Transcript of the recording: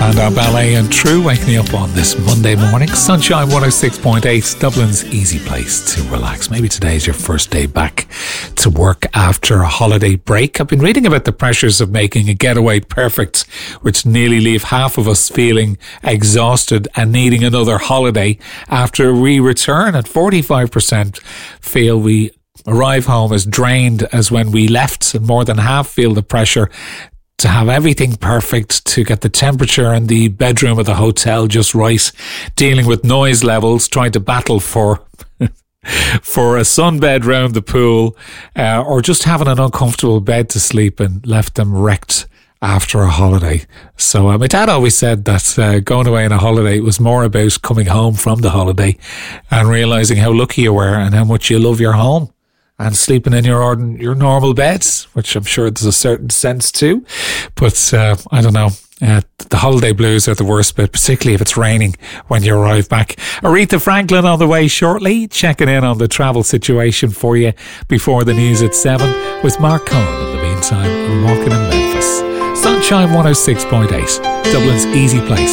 And our ballet and True waking me up on this Monday morning. Sunshine 106.8, Dublin's easy place to relax. Maybe today's your first day back to work after a holiday break. I've been reading about the pressures of making a getaway perfect, which nearly leave half of us feeling exhausted and needing another holiday after we return. And 45% feel we arrive home as drained as when we left, and more than half feel the pressure to have everything perfect, to get the temperature in the bedroom of the hotel just right, dealing with noise levels, trying to battle for for a sunbed round the pool, or just having an uncomfortable bed to sleep in, left them wrecked after a holiday. So my dad always said that going away on a holiday was more about coming home from the holiday and realising how lucky you were and how much you love your home, and sleeping in your normal beds, which I'm sure there's a certain sense to. But I don't know. The holiday blues are the worst bit, particularly if it's raining when you arrive back. Aretha Franklin on the way shortly, checking in on the travel situation for you before the news at 7 with Mark Cohen. In the meantime, walking in Memphis. Sunshine 106.8, Dublin's easy place